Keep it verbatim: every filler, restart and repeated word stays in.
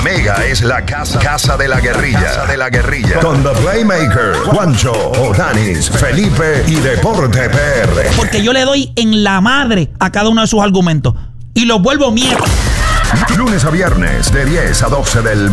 Mega es la casa, casa de la guerrilla. Casa de la guerrilla. Con The Playmaker, Juancho, Odanis, Felipe y Deporte P R. Porque yo le doy en la madre a cada uno de sus argumentos y los vuelvo mierda. Lunes a viernes de diez a doce del